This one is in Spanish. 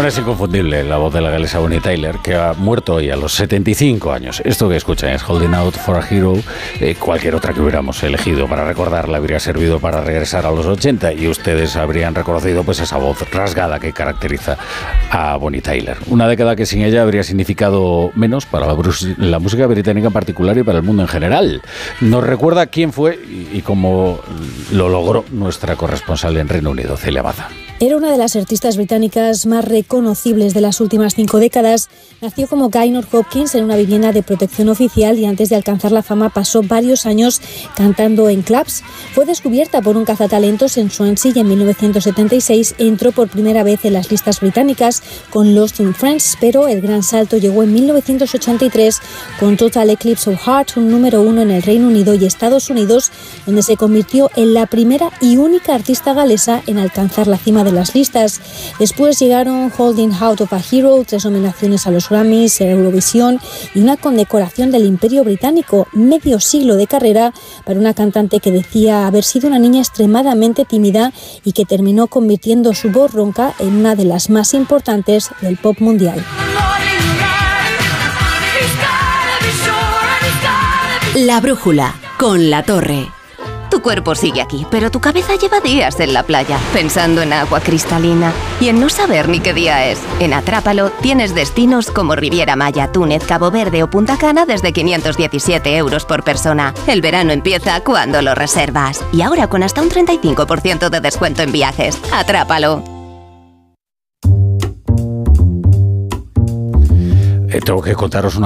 es inconfundible la voz de la galesa Bonnie Tyler, que ha muerto hoy a los 75 años. Esto que escuchan es Holding Out for a Hero. Cualquier otra que hubiéramos elegido para recordarla habría servido para regresar a los 80 y ustedes habrían reconocido pues esa voz rasgada que caracteriza a Bonnie Tyler. Una década que sin ella habría significado menos para la música británica en particular y para el mundo en general. Nos recuerda quién fue y cómo lo logró nuestra corresponsal en Reino Unido, Celia Baza. Era una de las artistas británicas más reconocibles de las últimas 5 décadas. Nació como Gaynor Hopkins en una vivienda de protección oficial y antes de alcanzar la fama pasó varios años cantando en clubs. Fue descubierta por un cazatalentos en Swansea y en 1976 entró por primera vez en las listas británicas con Lost in Friends, pero el gran salto llegó en 1983 con Total Eclipse of Heart, un número 1 en el Reino Unido y Estados Unidos, donde se convirtió en la primera y única artista galesa en alcanzar la cima de las listas. Después llegaron Holding Out of a Hero, 3 nominaciones a los Grammys, Eurovisión y una condecoración del Imperio Británico. Medio siglo de carrera para una cantante que decía haber sido una niña extremadamente tímida y que terminó convirtiendo su voz ronca en una de las más importantes del pop mundial. La brújula, con La Torre. Tu cuerpo sigue aquí, pero tu cabeza lleva días en la playa, pensando en agua cristalina y en no saber ni qué día es. En Atrápalo tienes destinos como Riviera Maya, Túnez, Cabo Verde o Punta Cana desde 517 euros por persona. El verano empieza cuando lo reservas. Y ahora con hasta un 35% de descuento en viajes. Atrápalo. Tengo que contaros una